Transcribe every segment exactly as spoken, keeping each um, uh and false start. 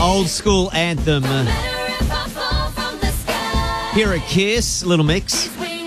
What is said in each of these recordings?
Old school anthem. Here at Kiss, Little Mix.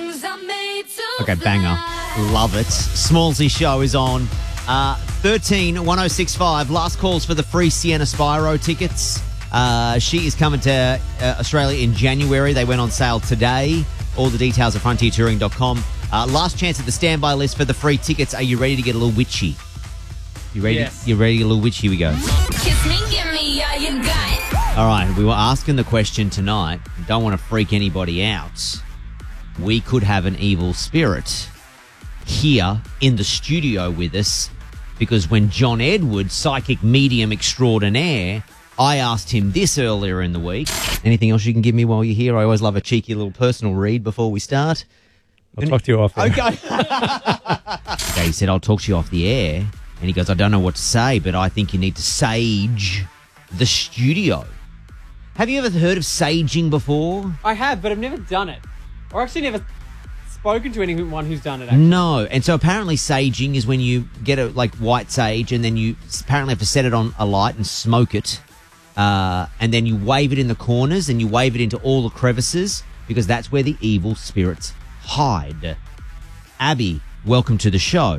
Okay, banger. Love it. Smallsy show is on. Uh, thirteen one oh six five. Last calls for the free Sienna Spyro tickets. Uh, she is coming to uh, Australia in January. They went on sale today. All the details at frontier touring dot com. Uh, last chance at the standby list for the free tickets. Are you ready to get a little witchy? You ready? Yes. You ready to get a little witchy? Here we go. Kiss me, give me all you got. All right, we were asking the question tonight. Don't want to freak anybody out. We could have an evil spirit here in the studio with us because when John Edwards, psychic medium extraordinaire, I asked him this earlier in the week. Anything else you can give me while you're here? I always love a cheeky little personal read before we start. I'll talk to you off air. Okay. Okay, he said, I'll talk to you off the air. And he goes, I don't know what to say, but I think you need to sage the studio. Have you ever heard of saging before? I have, but I've never done it. Or actually never spoken to anyone who's done it, actually. No. And so apparently saging is when you get a like white sage and then you apparently have to set it on a light and smoke it. Uh, and then you wave it in the corners and you wave it into all the crevices because that's where the evil spirits hide. Abby, welcome to the show.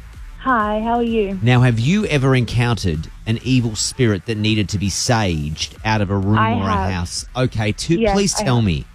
Hi, how are you? Now, have you ever encountered an evil spirit that needed to be saged out of a room I or have. a house? Okay, to, Yes, please I tell have. me.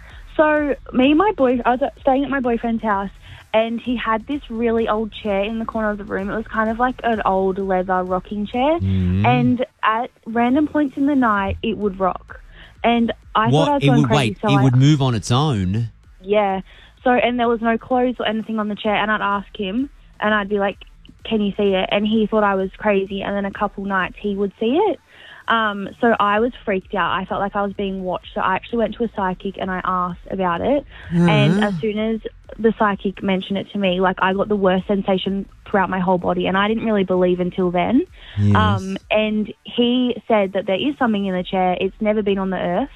So, me and my boy, I was staying at my boyfriend's house, and he had this really old chair in the corner of the room. It was kind of like an old leather rocking chair, Mm. and at random points in the night, it would rock. And I thought I was It going would crazy, wait. so it I, would move on its own. yeah. So, and there was no clothes or anything on the chair, and I'd ask him, and I'd be like, can you see it? And he thought I was crazy, and then a couple nights he would see it. Um, so I was freaked out. I felt like I was being watched. So I actually went to a psychic and I asked about it. And as soon as the psychic mentioned it to me, like I got the worst sensation throughout my whole body, and I didn't really believe until then. Yes. Um, and he said that there is something in the chair. It's never been on the earth.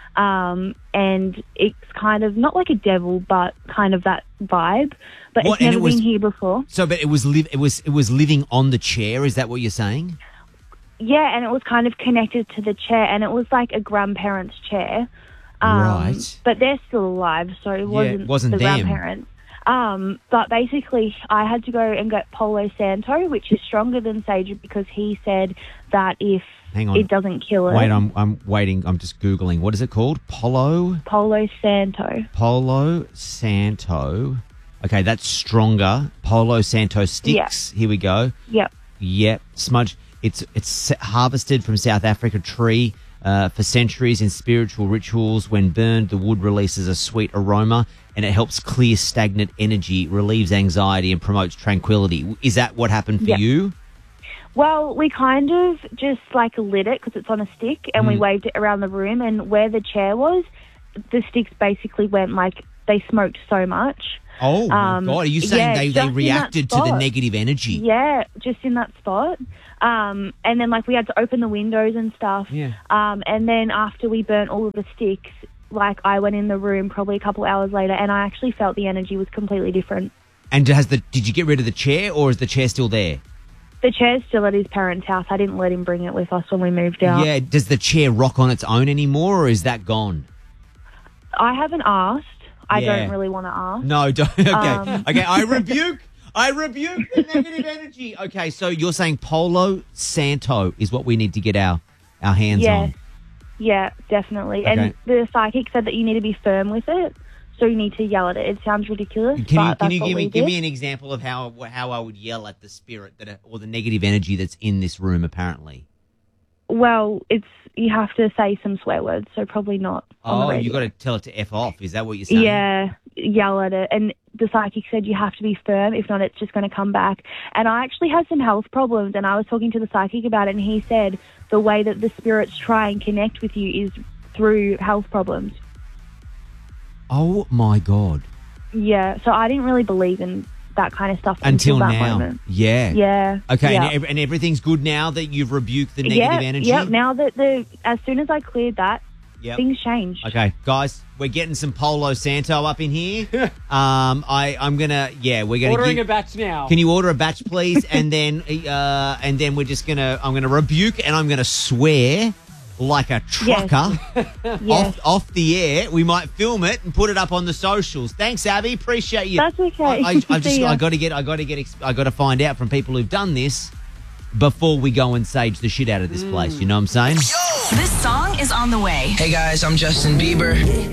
Um, and it's kind of not like a devil, but kind of that vibe. But What, it's and never it was- been here before. So, but it was live. It was it was living on the chair. Is that what you're saying? Yeah, and it was kind of connected to the chair, and it was like a grandparent's chair. Um, Right. But they're still alive, so it wasn't, wasn't the them. grandparents. Um, but basically, I had to go and get Palo Santo, which is stronger than sage, because he said that if Hang on. it doesn't kill it. Wait, I'm I'm waiting. I'm just googling. What is it called? Polo Palo Santo. Polo Santo. Okay, that's stronger. Polo Santo sticks. Here we go. Yep. Yep, smudge. It's it's harvested from South Africa tree uh, for centuries in spiritual rituals. When burned, the wood releases a sweet aroma, and it helps clear stagnant energy, relieves anxiety, and promotes tranquility. Is that what happened for Yep. you? Well, we kind of just like lit it because it's on a stick, and Mm. we waved it around the room. And where the chair was, the sticks basically went like they smoked so much. Oh my Um, God! Are you saying yeah, they, just they in that reacted to the spot. negative energy? Yeah, just in that spot. Um, and then like we had to open the windows and stuff. Yeah. Um, and then after we burnt all of the sticks, like I went in the room probably a couple hours later, and I actually felt the energy was completely different. And has the did you get rid of the chair, or is the chair still there? The chair's still at his parents' house. I didn't let him bring it with us when we moved out. Yeah. Does the chair rock on its own anymore, or is that gone? I haven't asked. I Yeah. don't really want to ask. No, don't. Okay, Um. okay. I rebuke. I rebuke the negative energy. Okay, so you're saying Polo Santo is what we need to get our our hands Yeah. on. Yeah, definitely. Okay. And the psychic said that you need to be firm with it, so you need to yell at it. It sounds ridiculous, Can you but can that's you what give we me give did. me an example of how how I would yell at the spirit that or the negative energy that's in this room? Apparently. Well, it's you have to say some swear words, so probably not on the Oh, radio. you got to tell it to f off. Is that what you're saying? Yeah, yell at it. And the psychic said you have to be firm. If not, it's just going to come back. And I actually had some health problems, and I was talking to the psychic about it, and he said the way that the spirits try and connect with you is through health problems. Oh my God. Yeah, so I didn't really believe in that kind of stuff Until, until, that now. moment. Yeah. Yeah. Okay, Yeah. and, ev- and everything's good now that you've rebuked the negative yeah, energy? Yeah, now that the as soon as I cleared that, Yep. things changed. Okay, guys, we're getting some Polo Santo up in here. um, I, I'm gonna, yeah, we're gonna Ordering give, a batch now. Can you order a batch, please? and then, uh, and then we're just gonna, I'm gonna rebuke and I'm gonna swear like a trucker Yes. off, off the air. We might film it and put it up on the socials. Thanks, Abby. Appreciate you. That's okay. I, I, I just See ya. I got to get I got to get ex- I got to find out from people who've done this before we go and sage the shit out of this place. You know what I'm saying? This song is on the way. Hey guys, I'm Justin Bieber.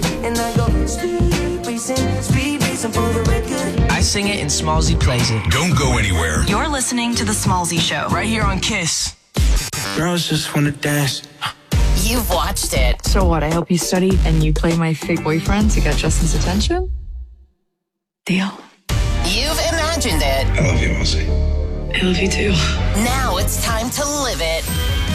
I sing it and Smallzy plays it. Don't go anywhere. You're listening to The Smallzy Show. Right here on Kiss. Girls just wanna dance. You've watched it. So what, I help you study and you play my fake boyfriend to get Justin's attention? Deal. You've imagined it. I love you, Mosey. I love you too. Now it's time to live it.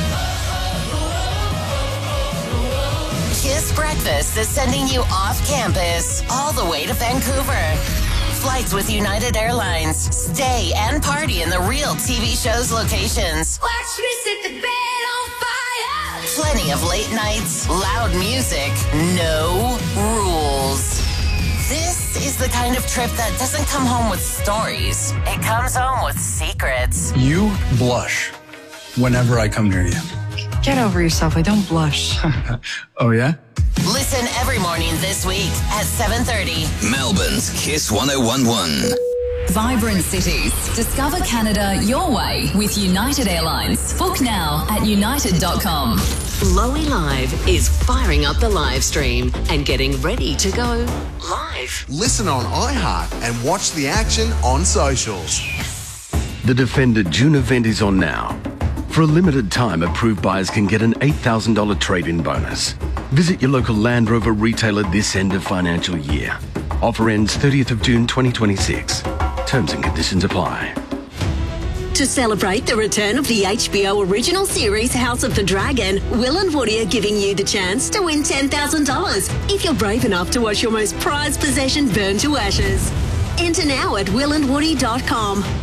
Kiss Breakfast is sending you off campus all the way to Vancouver. Flights with United Airlines. Stay and party in the real T V show's locations. Watch me set the bed on fire. Plenty of late nights, loud music, no rules. This is the kind of trip that doesn't come home with stories. It comes home with secrets. You blush whenever I come near you. Get over yourself. I don't blush. Oh, yeah? Listen every morning this week at seven thirty. Melbourne's Kiss one oh one point one. Vibrant cities. Discover Canada your way with United Airlines. Book now at united dot com. Lowy Live is firing up the live stream and getting ready to go live. Listen on iHeart and watch the action on socials. The Defender June event is on now. For a limited time, approved buyers can get an eight thousand dollars trade-in bonus. Visit your local Land Rover retailer this end of financial year. Offer ends thirtieth of June twenty twenty-six. Terms and conditions apply. To celebrate the return of the H B O original series House of the Dragon, Will and Woody are giving you the chance to win ten thousand dollars if you're brave enough to watch your most prized possession burn to ashes. Enter now at will and woody dot com.